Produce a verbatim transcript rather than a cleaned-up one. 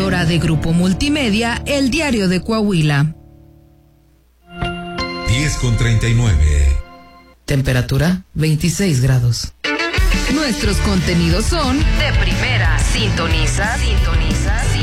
presentadora de Grupo Multimedia, El Diario de Coahuila. diez con treinta y nueve. Temperatura veintiséis grados. Nuestros contenidos son de primera. Sintoniza, sintoniza, sintoniza.